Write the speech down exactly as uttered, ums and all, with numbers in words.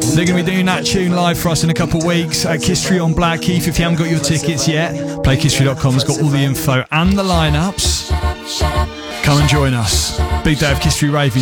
They're going to be doing that tune live for us in a couple of weeks at Kisstree on Blackheath. If you haven't got your tickets yet, play kisstree dot com has got all the info and the lineups. Come and join us. Big day of Kisstree raving.